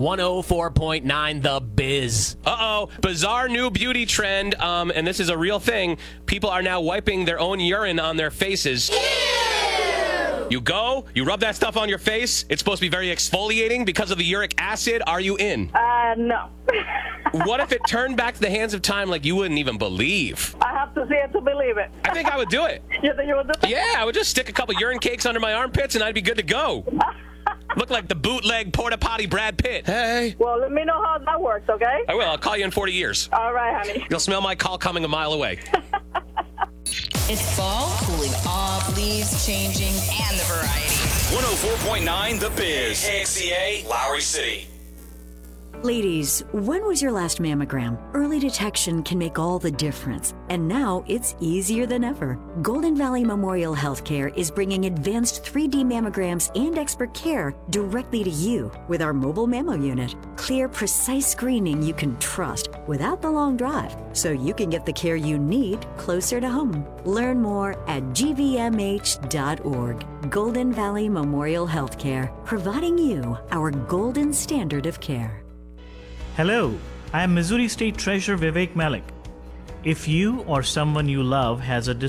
104.9 The Biz. Uh-oh. Bizarre new beauty trend, and this is a real thing. People are now wiping their own urine on their faces. You go, you rub that stuff on your face. It's supposed to be very exfoliating because of the uric acid. Are you in? No. What if it turned back to the hands of time like you wouldn't even believe? I have to see it to believe it. I think I would do it. You think you would do it? Yeah, I would just stick a couple urine cakes under my armpits and I'd be good to go. Look like the bootleg porta potty Brad Pitt. Hey. Well, let me know how that works, okay? I will. I'll call you in 40 years. All right, honey. You'll smell my call coming a mile away. It's fall, cooling off, leaves changing, and the variety. 104.9 The Biz. KXCA, Lowry City. Ladies, when was your last mammogram? Early detection can make all the difference, and now it's easier than ever. Golden Valley Memorial Healthcare is bringing advanced 3D mammograms and expert care directly to you with our mobile mammo unit. Clear, precise screening you can trust without the long drive, so you can get the care you need closer to home. Learn more at gvmh.org. Golden Valley Memorial Healthcare, providing you our golden standard of care. Hello, I am Missouri State Treasurer Vivek Malik. If you or someone you love has a